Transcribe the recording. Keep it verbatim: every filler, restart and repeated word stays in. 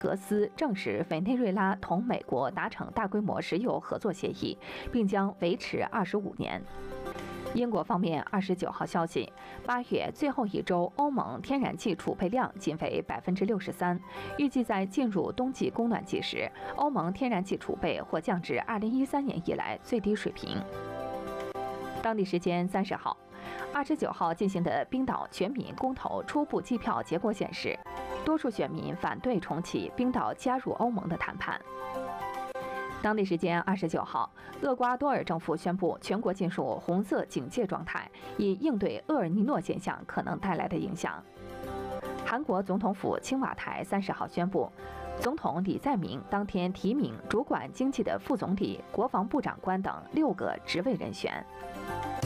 格斯证实委内瑞拉同美国达成大规模石油合作协议，并将维持二十五年。英国方面二十九号消息，八月最后一周，欧盟天然气储备量仅为百分之六十三，预计在进入冬季供暖季时，欧盟天然气储备或降至二零一三年以来最低水平。当地时间三十号，二十九号进行的冰岛全民公投初步计票结果显示，多数选民反对重启冰岛加入欧盟的谈判。当地时间二十九号，厄瓜多尔政府宣布全国进入红色警戒状态，以应对厄尔尼诺现象可能带来的影响。韩国总统府青瓦台三十号宣布，总统李在明当天提名主管经济的副总理、国防部长官等六个职位人选。